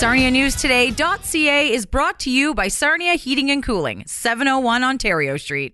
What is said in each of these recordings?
SarniaNewsToday.ca is brought to you by Sarnia Heating and Cooling, 701 Ontario Street.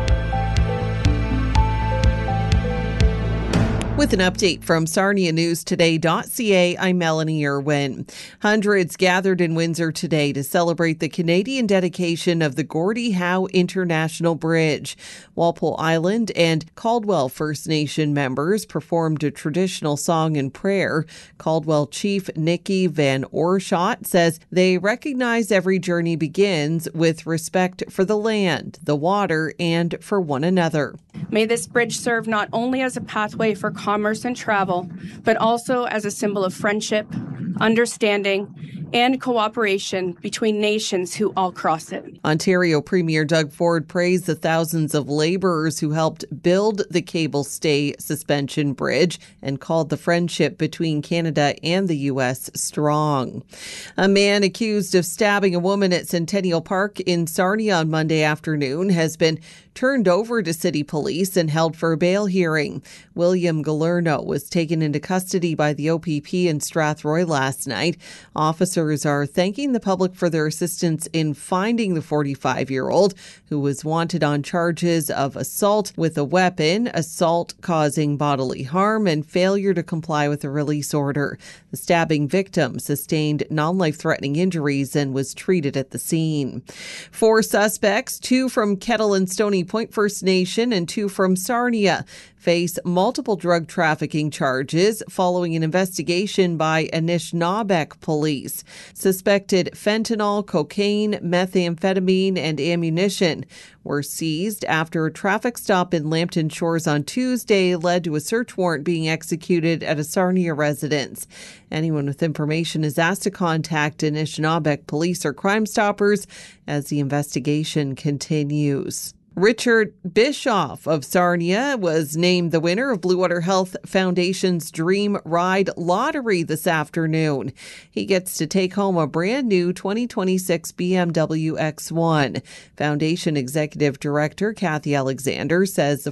With an update from SarniaNewsToday.ca, I'm Melanie Irwin. Hundreds gathered in Windsor today to celebrate the Canadian dedication of the Gordie Howe International Bridge. Walpole Island and Caldwell First Nation members performed a traditional song and prayer. Caldwell Chief Nikki Van Oorschot says they recognize every journey begins with respect for the land, the water, and for one another. May this bridge serve not only as a pathway for commerce and travel, but also as a symbol of friendship, understanding, and cooperation between nations who all cross it. Ontario Premier Doug Ford praised the thousands of labourers who helped build the cable stay suspension bridge and called the friendship between Canada and the U.S. strong. A man accused of stabbing a woman at Centennial Park in Sarnia on Monday afternoon has been turned over to city police and held for a bail hearing. William Galerno was taken into custody by the OPP in Strathroy last night. Officers are thanking the public for their assistance in finding the 45-year-old who was wanted on charges of assault with a weapon, assault causing bodily harm, and failure to comply with a release order. The stabbing victim sustained non-life-threatening injuries and was treated at the scene. 4 suspects, 2 from Kettle and Stony Point First Nation and 2 from Sarnia, face multiple drug trafficking charges following an investigation by Anishinaabeg police. Suspected fentanyl, cocaine, methamphetamine, and ammunition were seized after a traffic stop in Lambton Shores on Tuesday led to a search warrant being executed at a Sarnia residence. Anyone with information is asked to contact Anishinaabeg police or Crime Stoppers as the investigation continues. Richard Bischoff of Sarnia was named the winner of Blue Water Health Foundation's Dream Ride Lottery this afternoon. He gets to take home a brand new 2026 BMW X1. Foundation Executive Director Kathy Alexander says the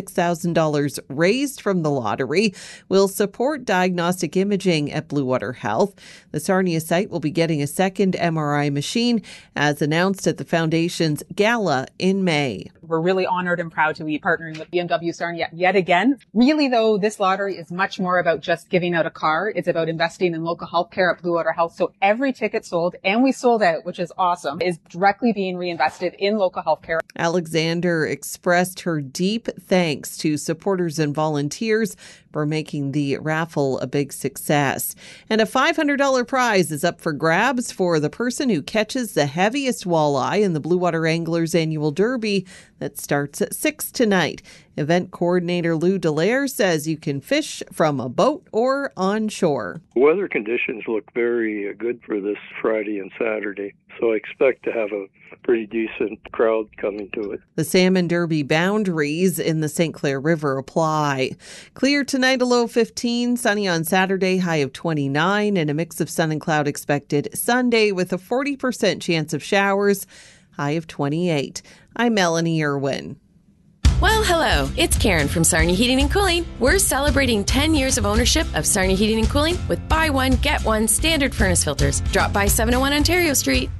$46,000 raised from the lottery will support diagnostic imaging at Blue Water Health. The Sarnia site will be getting a second MRI machine, as announced at the Foundation's gala in May. We're really honored and proud to be partnering with BMW Sarnia yet again. Really, though, this lottery is much more about just giving out a car. It's about investing in local healthcare at Blue Water Health. So every ticket sold, and we sold out, which is awesome, is directly being reinvested in local healthcare. Alexander expressed her deep thanks to supporters and volunteers for making the raffle a big success. And a $500 prize is up for grabs for the person who catches the heaviest walleye in the Blue Water Anglers Annual Derby that starts at 6 tonight. Event coordinator Lou Dallaire says you can fish from a boat or on shore. Weather conditions look very good for this Friday and Saturday, so I expect to have a pretty decent crowd coming to it. The Salmon Derby boundaries in the St. Clair River apply. Clear tonight, a low 15, sunny on Saturday, high of 29, and a mix of sun and cloud expected Sunday with a 40% chance of showers, high of 28. I'm Melanie Irwin. Well, hello. It's Karen from Sarnia Heating and Cooling. We're celebrating 10 years of ownership of Sarnia Heating and Cooling with buy one, get one standard furnace filters. Drop by 701 Ontario Street.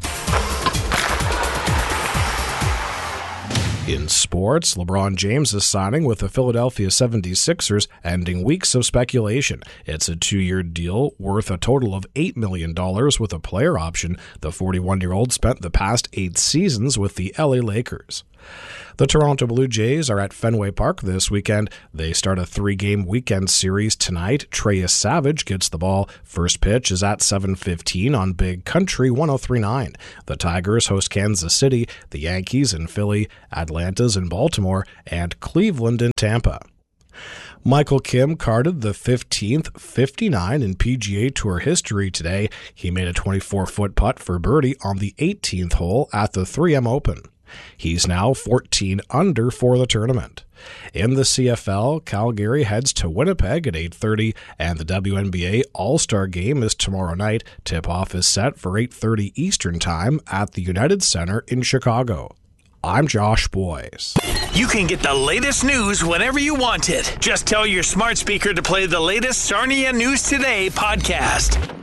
In sports, LeBron James is signing with the Philadelphia 76ers, ending weeks of speculation. It's a 2-year deal worth a total of $8 million with a player option. The 41-year-old spent the past 8 seasons with the LA Lakers. The Toronto Blue Jays are at Fenway Park this weekend. They start a 3-game weekend series tonight. Treyas Savage gets the ball. First pitch is at 7:15 on Big Country 103.9. The Tigers host Kansas City, the Yankees in Philly, Atlanta's in Baltimore, and Cleveland in Tampa. Michael Kim carded the 15th 59 in PGA Tour history today. He made a 24-foot putt for birdie on the 18th hole at the 3M Open. He's now 14 under for the tournament. In the CFL, Calgary heads to Winnipeg at 8:30, and the WNBA All-Star Game is tomorrow night. Tip-off is set for 8:30 Eastern Time at the United Center in Chicago. I'm Josh Boyes. You can get the latest news whenever you want it. Just tell your smart speaker to play the latest Sarnia News Today podcast.